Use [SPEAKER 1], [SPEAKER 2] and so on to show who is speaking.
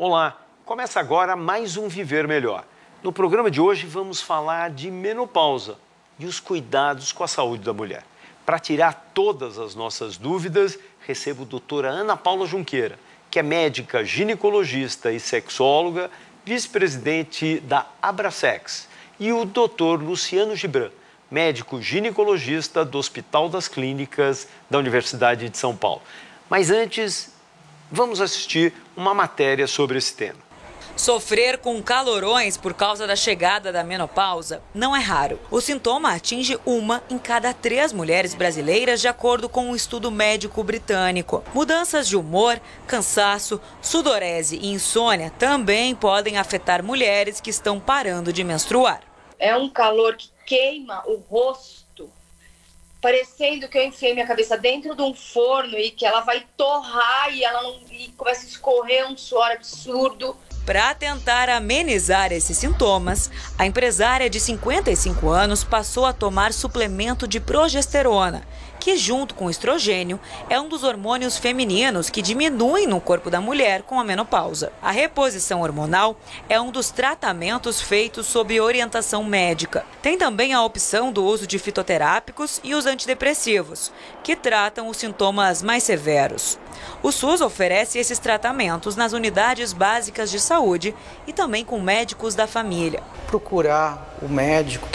[SPEAKER 1] Olá, começa agora mais um Viver Melhor. No programa de hoje vamos falar de menopausa e os cuidados com a saúde da mulher. Para tirar todas as nossas dúvidas, recebo a doutora Ana Paula Junqueira, que é médica ginecologista e sexóloga, vice-presidente da Abrasex, e o doutor Luciano Gibran, médico ginecologista do Hospital das Clínicas da Universidade de São Paulo. Mas antes, vamos assistir uma matéria sobre esse tema.
[SPEAKER 2] Sofrer com calorões por causa da chegada da menopausa não é raro. O sintoma atinge 1 em cada 3 mulheres brasileiras, de acordo com um estudo médico britânico. Mudanças de humor, cansaço, sudorese e insônia também podem afetar mulheres que estão parando de menstruar.
[SPEAKER 3] É um calor que queima o rosto, parecendo que eu enfiei minha cabeça dentro de um forno e que ela vai torrar e começa a escorrer um suor absurdo.
[SPEAKER 2] Para tentar amenizar esses sintomas, a empresária de 55 anos passou a tomar suplemento de progesterona, que junto com o estrogênio é um dos hormônios femininos que diminuem no corpo da mulher com a menopausa. A reposição hormonal é um dos tratamentos feitos sob orientação médica. Tem também a opção do uso de fitoterápicos e os antidepressivos, que tratam os sintomas mais severos. O SUS oferece esses tratamentos nas unidades básicas de saúde e também com médicos da família.
[SPEAKER 4] Procurar o médico